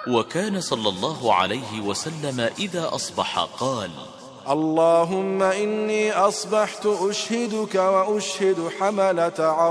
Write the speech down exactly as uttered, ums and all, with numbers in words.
وكان صلى الله عليه وسلم إذا أصبح قال: اللهم إني أصبحت أشهدك وأشهد حملة عرشك